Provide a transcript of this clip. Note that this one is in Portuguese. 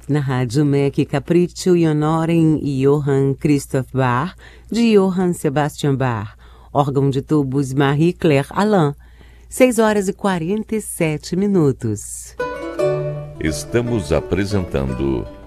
Na Rádio MEC, Capriccio e Honoren Johann Christoph Bach, de Johann Sebastian Bach. Órgão de tubos Marie-Claire Alain. 6h47. Estamos apresentando